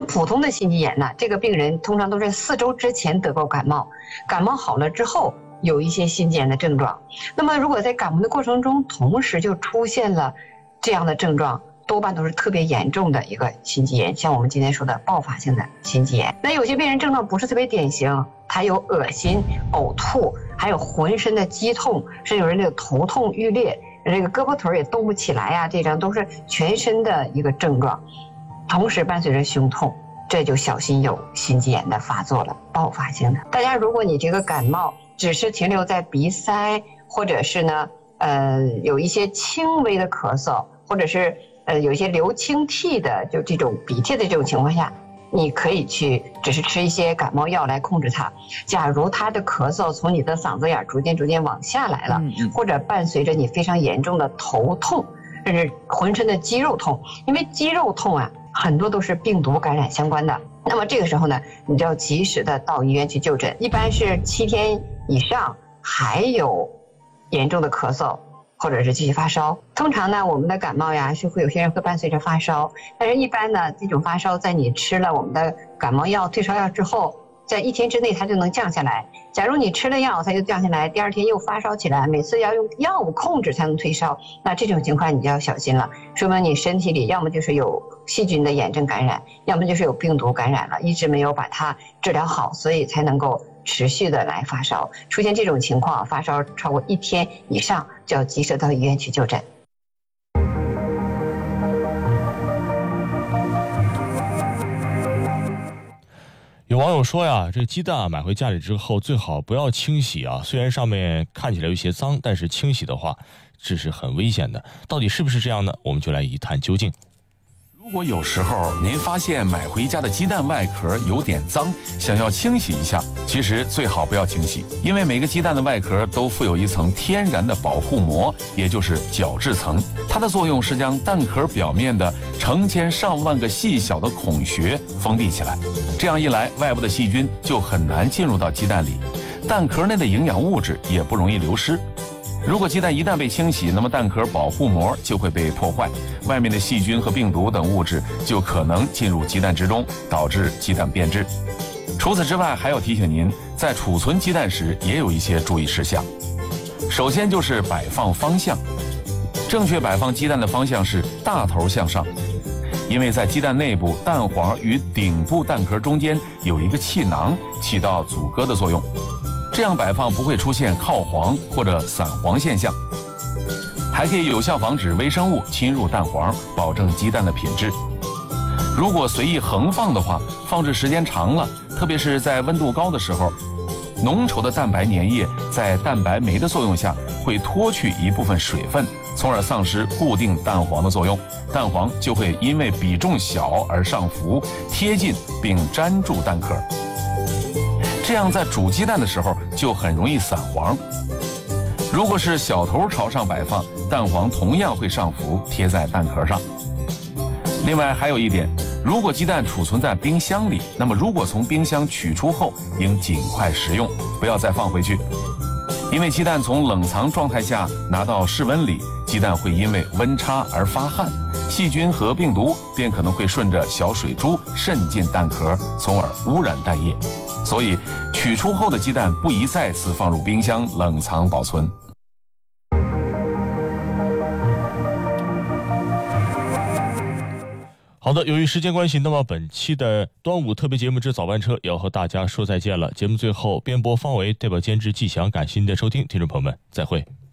普通的心肌炎呢，这个病人通常都是4周之前得过感冒，感冒好了之后有一些心肌炎的症状。那么如果在感冒的过程中同时就出现了这样的症状，多半都是特别严重的一个心肌炎，像我们今天说的爆发性的心肌炎。那有些病人症状不是特别典型，他有恶心、呕吐，还有浑身的肌痛，甚至有人这个头痛欲裂，这个胳膊腿也动不起来呀，这种都是全身的一个症状，同时伴随着胸痛，这就小心有心肌炎的发作了，爆发性的。大家如果你这个感冒只是停留在鼻塞，或者是呢有一些轻微的咳嗽，或者是有一些流清涕的，就这种鼻涕的这种情况下，你可以去只是吃一些感冒药来控制它。假如它的咳嗽从你的嗓子眼逐渐往下来了，或者伴随着你非常严重的头痛，甚至浑身的肌肉痛，因为肌肉痛啊很多都是病毒感染相关的，那么这个时候呢，你就要及时的到医院去就诊，一般是7天以上还有严重的咳嗽或者是继续发烧。通常呢，我们的感冒呀是会有些人会伴随着发烧，但是一般呢，这种发烧在你吃了我们的感冒药、退烧药之后，在1天之内它就能降下来。假如你吃了药它就降下来，第2天又发烧起来，每次要用药物控制才能退烧，那这种情况你就要小心了，说明你身体里要么就是有细菌的炎症感染，要么就是有病毒感染了，一直没有把它治疗好，所以才能够持续的来发烧。出现这种情况，发烧超过1天以上，就要及时到医院去就诊。 有网友说呀，这鸡蛋买回家里之后最好不要清洗啊，虽然上面看起来有些脏，但是清洗的话这是很危险的。到底是不是这样呢？我们就来一探究竟。 如果有时候您发现买回家的鸡蛋外壳有点脏，想要清洗一下，其实最好不要清洗，因为每个鸡蛋的外壳都附有一层天然的保护膜，也就是角质层。它的作用是将蛋壳表面的成千上万个细小的孔穴封闭起来，这样一来，外部的细菌就很难进入到鸡蛋里，蛋壳内的营养物质也不容易流失。如果鸡蛋一旦被清洗，那么蛋壳保护膜就会被破坏，外面的细菌和病毒等物质就可能进入鸡蛋之中，导致鸡蛋变质。除此之外，还要提醒您，在储存鸡蛋时也有一些注意事项。首先就是摆放方向，正确摆放鸡蛋的方向是大头向上，因为在鸡蛋内部，蛋黄与顶部蛋壳中间有一个气囊，起到阻隔的作用。这样摆放不会出现靠黄或者散黄现象，还可以有效防止微生物侵入蛋黄，保证鸡蛋的品质。如果随意横放的话，放置时间长了，特别是在温度高的时候，浓稠的蛋白粘液在蛋白酶的作用下会脱去一部分水分，从而丧失固定蛋黄的作用，蛋黄就会因为比重小而上浮，贴近并粘住蛋壳。这样在煮鸡蛋的时候就很容易散黄。如果是小头朝上摆放，蛋黄同样会上浮，贴在蛋壳上。另外还有一点，如果鸡蛋储存在冰箱里，那么如果从冰箱取出后，应尽快食用，不要再放回去。因为鸡蛋从冷藏状态下拿到室温里，鸡蛋会因为温差而发汗，细菌和病毒便可能会顺着小水珠渗进蛋壳，从而污染蛋液。所以取出后的鸡蛋不宜再次放入冰箱冷藏保存。 好的，由于时间关系，那么本期的端午特别节目之早班车也要和大家说再见了。节目最后，编播方为代表监制季翔，感谢您的收听，听众朋友们，再会。